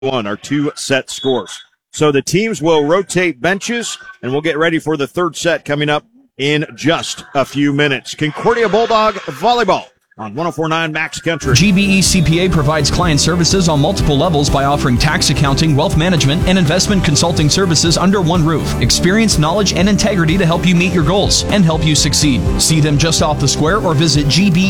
are two set scores. So the teams will rotate benches, and we'll get ready for the third set coming up in just a few minutes. Concordia Bulldog Volleyball on 104.9 Max Country. GBE CPA provides client services on multiple levels by offering tax accounting, wealth management, and investment consulting services under one roof. Experience, knowledge, and integrity to help you meet your goals and help you succeed. See them just off the square or visit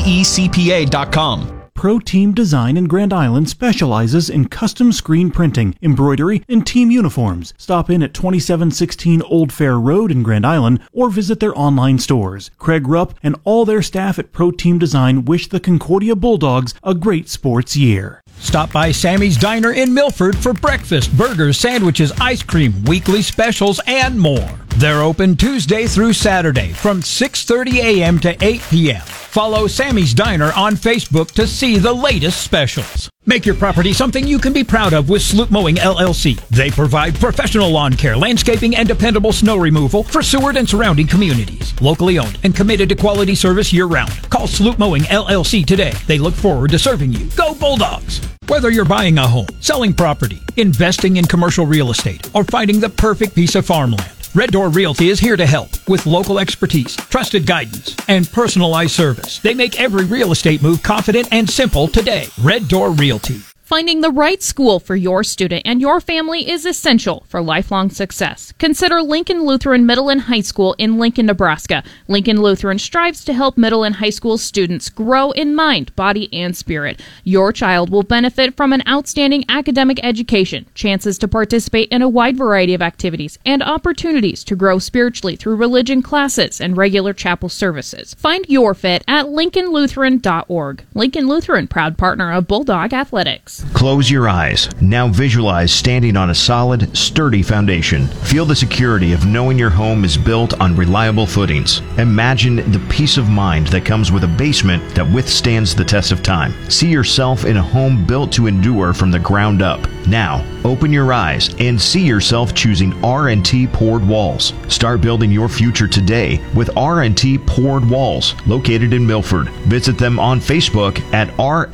gbecpa.com. Pro Team Design in Grand Island specializes in custom screen printing, embroidery, and team uniforms. Stop in at 2716 Old Fair Road in Grand Island or visit their online stores. Craig Rupp and all their staff at Pro Team Design wish the Concordia Bulldogs a great sports year. Stop by Sammy's Diner in Milford for breakfast, burgers, sandwiches, ice cream, weekly specials, and more. They're open Tuesday through Saturday from 6:30 a.m. to 8 p.m. Follow Sammy's Diner on Facebook to see the latest specials. Make your property something you can be proud of with Sloop Mowing LLC. They provide professional lawn care, landscaping, and dependable snow removal for Seward and surrounding communities. Locally owned and committed to quality service year-round. Call Sloop Mowing LLC today. They look forward to serving you. Go Bulldogs! Whether you're buying a home, selling property, investing in commercial real estate, or finding the perfect piece of farmland, Red Door Realty is here to help with local expertise, trusted guidance, and personalized service. They make every real estate move confident and simple today. Red Door Realty. Finding the right school for your student and your family is essential for lifelong success. Consider Lincoln Lutheran Middle and High School in Lincoln, Nebraska. Lincoln Lutheran strives to help middle and high school students grow in mind, body, and spirit. Your child will benefit from an outstanding academic education, chances to participate in a wide variety of activities, and opportunities to grow spiritually through religion classes and regular chapel services. Find your fit at lincolnlutheran.org. Lincoln Lutheran, proud partner of Bulldog Athletics. Close your eyes. Now visualize standing on a solid, sturdy foundation. Feel the security of knowing your home is built on reliable footings. Imagine the peace of mind that comes with a basement that withstands the test of time. See yourself in a home built to endure from the ground up. Now, open your eyes and see yourself choosing R&T Poured Walls. Start building your future today with R&T Poured Walls, located in Milford. Visit them on Facebook at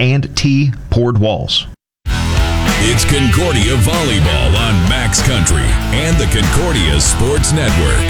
R&T Poured Walls. It's Concordia Volleyball on Max Country and the Concordia Sports Network.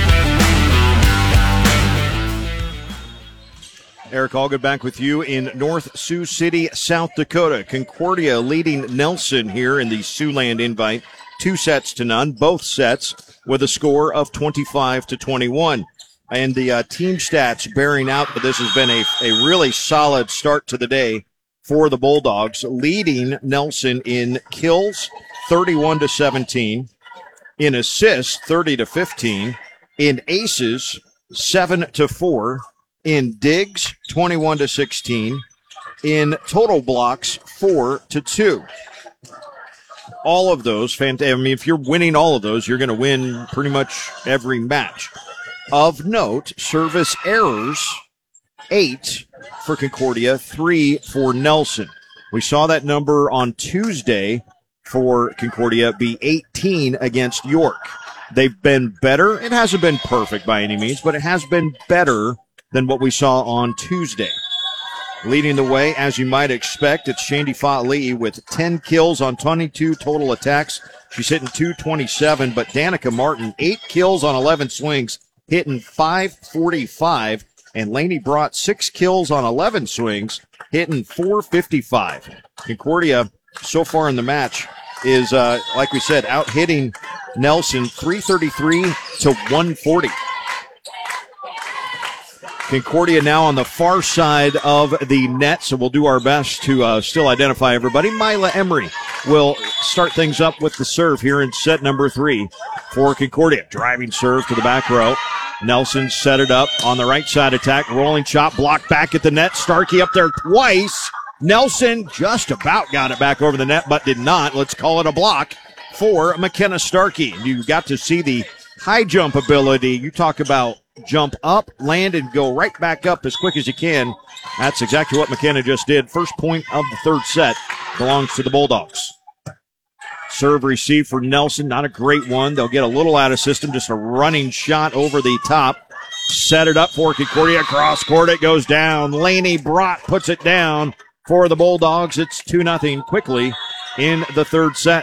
Eric Allgood back with you in North Sioux City, South Dakota. Concordia leading Nelson here in the Siouxland Invite, 2-0, both sets with a score of 25-21. And the team stats bearing out that this has been a really solid start to the day for the Bulldogs, leading Nelson in kills 31-17, in assists 30-15, in aces 7-4, in digs 21-16, in total blocks 4-2. All of those, I mean, if you're winning all of those, you're going to win pretty much every match. Of note, service errors 8 for Concordia, 3 for Nelson. We saw that number on Tuesday for Concordia be 18 against York. They've been better. It hasn't been perfect by any means, but it has been better than what we saw on Tuesday. Leading the way, as you might expect, it's Shandy Fa'ali'i with 10 kills on 22 total attacks. She's hitting .227, but Danica Martin, 8 kills on 11 swings, hitting .545. And Laney brought 6 kills on 11 swings, hitting .455. Concordia, so far in the match, is, like we said, out-hitting Nelson 333-140. Concordia now on the far side of the net, so we'll do our best to still identify everybody. Mila Emery will start things up with the serve here in set number 3 for Concordia. Driving serve to the back row. Nelson set it up on the right side attack. Rolling shot blocked back at the net. Starkey up there twice. Nelson just about got it back over the net, but did not. Let's call it a block for McKenna Starkey. You got to see the high jump ability. You talk about jump up, land, and go right back up as quick as you can. That's exactly what McKenna just did. First point of the third set belongs to the Bulldogs. Serve receive for Nelson, not a great one. They'll get a little out of system, just a running shot over the top. Set it up for Concordia. Cross court, it goes down. Laney Brott puts it down for the Bulldogs. It's 2-0 quickly in the third set.